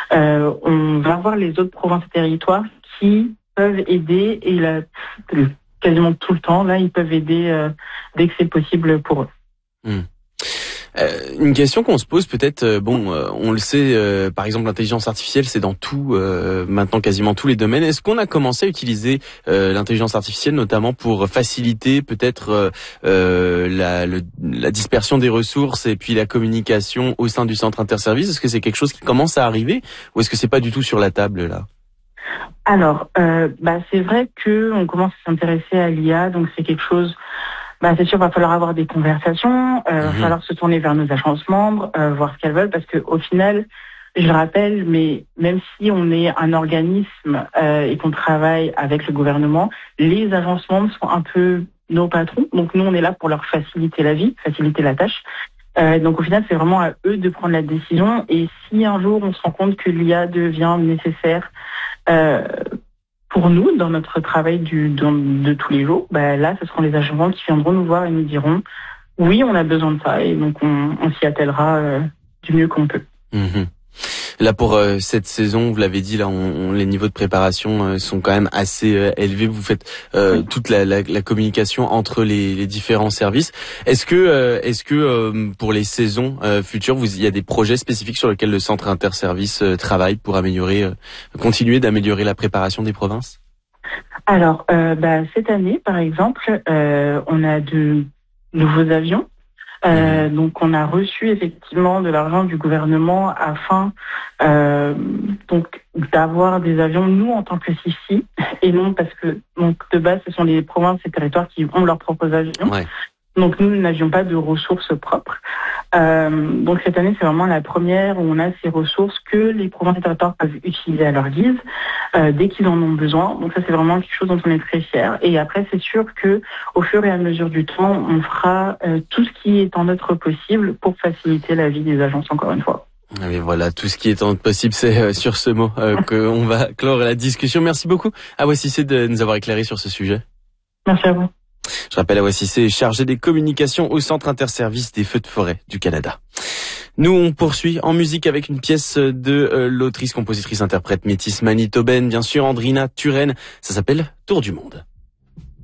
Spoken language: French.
On va voir les autres provinces et territoires qui peuvent aider, et là, quasiment tout le temps, là, ils peuvent aider dès que c'est possible pour eux. Une question qu'on se pose peut-être, on le sait, par exemple l'intelligence artificielle, c'est dans tout, maintenant quasiment tous les domaines. Est-ce qu'on a commencé à utiliser l'intelligence artificielle notamment pour faciliter peut-être la dispersion des ressources et puis la communication au sein du centre interservice? Est-ce que c'est quelque chose qui commence à arriver ou est-ce que c'est pas du tout sur la table là? Alors, c'est vrai que on commence à s'intéresser à l'IA, donc c'est quelque chose. C'est sûr, va falloir avoir des conversations, va falloir se tourner vers nos agences membres, voir ce qu'elles veulent, parce que au final, je le rappelle, mais même si on est un organisme et qu'on travaille avec le gouvernement, les agences membres sont un peu nos patrons. Donc nous, on est là pour leur faciliter la vie, faciliter la tâche. Donc au final, c'est vraiment à eux de prendre la décision. Et si un jour on se rend compte que l'IA devient nécessaire pour nous, dans notre travail de tous les jours, là, ce seront les agents qui viendront nous voir et nous diront oui, on a besoin de ça, et donc on s'y attellera du mieux qu'on peut. Là, pour cette saison, vous l'avez dit, là, les niveaux de préparation sont quand même assez élevés. Vous faites toute la communication entre les différents services. Est-ce que pour les saisons futures, il y a des projets spécifiques sur lesquels le centre interservice travaille pour continuer d'améliorer la préparation des provinces? Alors, cette année, par exemple, on a de nouveaux avions. Donc on a reçu effectivement de l'argent du gouvernement afin donc d'avoir des avions, nous en tant que CIFSI, et non parce que donc de base ce sont les provinces et territoires qui ont leurs propres avions. Ouais. Donc nous n'avions pas de ressources propres. Donc cette année c'est vraiment la première où on a ces ressources que les provinces et territoires peuvent utiliser à leur guise dès qu'ils en ont besoin. Donc ça c'est vraiment quelque chose dont on est très fiers. Et après c'est sûr que au fur et à mesure du temps on fera tout ce qui est en notre possible pour faciliter la vie des agences, encore une fois. Et voilà, tout ce qui est en notre possible, c'est sur ce mot qu'on va clore la discussion. Merci beaucoup Awa Cissé de nous avoir éclairé sur ce sujet. Merci à vous. Je rappelle, Awa Cissé est chargée des communications au Centre Interservice des Feux de Forêt du Canada. Nous, on poursuit en musique avec une pièce de l'autrice, compositrice, interprète métisse manitobaine, bien sûr, Andrina Turenne. Ça s'appelle Tour du Monde.